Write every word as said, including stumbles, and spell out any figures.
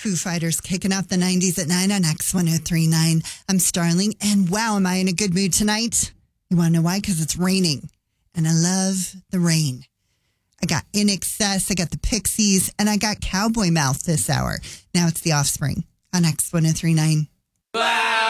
Foo Fighters kicking off the nineties at nine on X one oh three point nine. I'm Starling, and wow, am I in a good mood tonight? You want to know why? Because it's raining, and I love the rain. I got In Excess, I got the Pixies, and I got Cowboy Mouth this hour. Now it's The Offspring on X one oh three point nine.